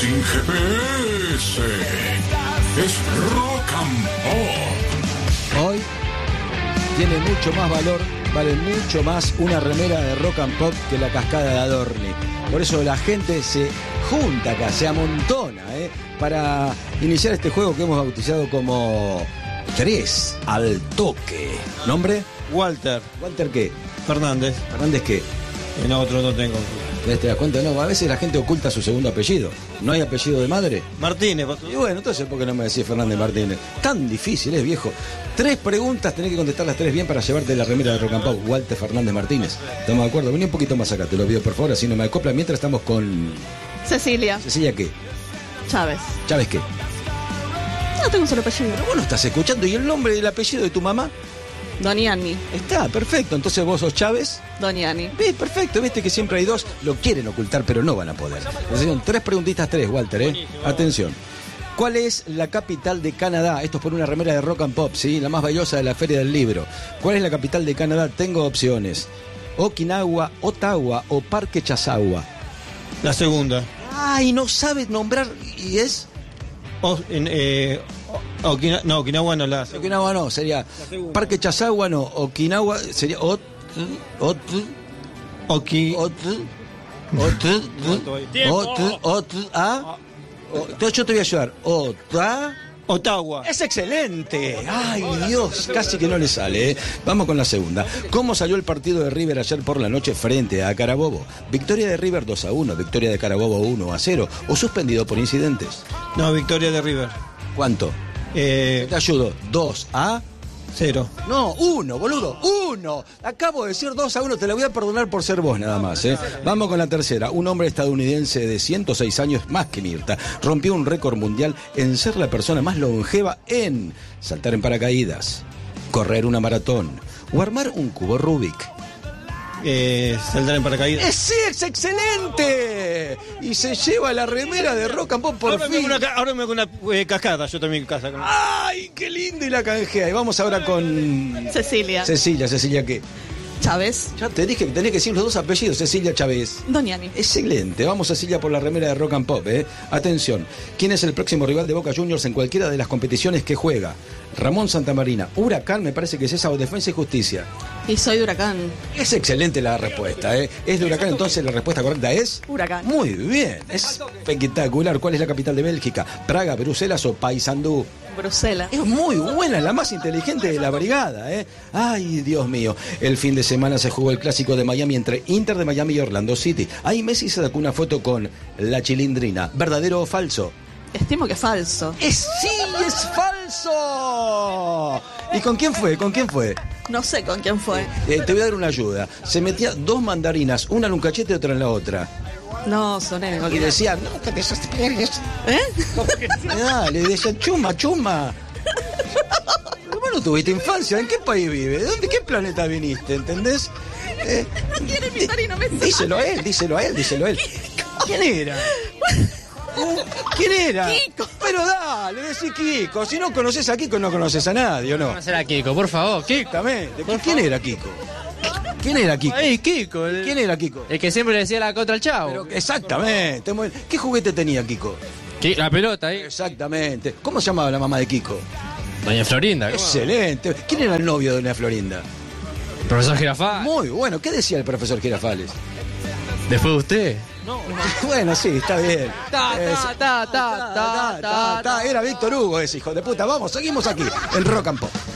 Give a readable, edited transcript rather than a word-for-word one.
sin GPS. Es Rock and Pop. Hoy tiene mucho más valor, vale mucho más una remera de Rock and Pop que la cascada de Adorni. Por eso la gente se junta acá, se amontona, para iniciar este juego que hemos bautizado como 3 al toque. ¿Nombre? Walter. ¿Walter qué? Fernández. ¿Fernández qué? En otro no tengo. ¿Te das cuenta? No, a veces la gente oculta su segundo apellido. ¿No hay apellido de madre? Martínez, pastor. Y bueno, entonces, ¿por qué no me decís Fernández Martínez? Tan difícil es, viejo. 3 preguntas, tenés que contestar las 3 bien para llevarte la remera de Rock and Pop. Walter Fernández Martínez. ¿Estamos de acuerdo? Vení un poquito más acá, te lo pido por favor, así no me acopla. Mientras estamos con... Cecilia. ¿Cecilia qué? Chávez. ¿Chávez qué? No tengo un solo apellido. Pero vos no estás escuchando. ¿Y el nombre y el apellido de tu mamá? Doniani. Está, perfecto. Entonces vos sos Chávez. Doniani. Perfecto, viste que siempre hay 2. Lo quieren ocultar, pero no van a poder. Atención, 3 preguntitas, 3, Walter, Atención. ¿Cuál es la capital de Canadá? Esto es por una remera de Rock and Pop, ¿sí? La más valiosa de la Feria del Libro. ¿Cuál es la capital de Canadá? Tengo opciones. Okinawa, Ottawa o Parque Chazawa. La segunda. Ay, no sabes nombrar. ¿Y es? Okinawa no la hace. Okinawa no, sería Parque Chazawa no, Okinawa sería entonces yo te voy a ayudar. Ottawa. Es excelente. Ay, Dios, casi que no le sale. Vamos con la segunda. ¿Cómo salió el partido de River ayer por la noche frente a Carabobo? Victoria de River 2-1, victoria de Carabobo 1-0 o suspendido por incidentes. No, victoria de River. ¿Cuánto? Te ayudo. 2-0. No, 1, boludo, 1. Acabo de decir 2-1, te la voy a perdonar por ser vos nada más. Vamos con la tercera. Un hombre estadounidense de 106 años, más que Mirta, rompió un récord mundial en ser la persona más longeva en saltar en paracaídas, correr una maratón o armar un cubo Rubik. Saltar en paracaídas. ¡Sí, es excelente! Y se lleva la remera de Rock and Pop por fin. Ahora me hago una cascada, yo también en casa. ¡Ay, qué lindo! Y la canjea. Y vamos ahora con... Cecilia. Cecilia, ¿qué? Chávez. Ya te dije que tenés que decir los 2 apellidos, Cecilia Chávez. Doniani. Excelente, vamos Cecilia por la remera de Rock and Pop, Atención, ¿quién es el próximo rival de Boca Juniors en cualquiera de las competiciones que juega? Ramón Santamarina, Huracán, me parece que es esa, o Defensa y Justicia. Y soy de Huracán. Es excelente la respuesta, Es de Huracán, entonces la respuesta correcta es... Huracán. Muy bien, es espectacular. ¿Cuál es la capital de Bélgica? ¿Praga, Bruselas o Paysandú? Bruselas. Es muy buena, la más inteligente de la brigada, Ay, Dios mío. El fin de semana se jugó el clásico de Miami entre Inter de Miami y Orlando City. Ahí Messi se sacó una foto con la Chilindrina. ¿Verdadero o falso? Estimo que es falso. ¡Sí, es falso! ¿Y con quién fue? No sé con quién fue. Te voy a dar una ayuda. Se metía 2 mandarinas, una en un cachete y otra en la otra. No, soné. Y decía, no te desesperes. Le decían, chuma. Vos no tuviste infancia, ¿en qué país vive? ¿De qué planeta viniste? ¿Entendés? No quiero imitar y no me sale. Díselo a él. ¿Quién era? ¿Quién era? Kiko. Pero dale, decí Kiko. Si no conoces a Kiko, no conoces a nadie, ¿o no? Conocer a Kiko, por favor, Kiko. Exactamente. ¿Quién era Kiko? ¿Quién era Kiko? Ay, Kiko. ¿Quién era Kiko? El que siempre le decía la contra al chavo. Pero, exactamente. ¿Qué juguete tenía Kiko? La pelota ahí. Exactamente. ¿Cómo se llamaba la mamá de Kiko? Doña Florinda. ¿Cómo? Excelente. ¿Quién era el novio de Doña Florinda? Profesor Girafales. Muy bueno. ¿Qué decía el profesor Girafales? Después de usted. No. Bueno, sí, está bien. Era Víctor Hugo ese hijo de puta. Vamos, seguimos aquí en Rock and Pop.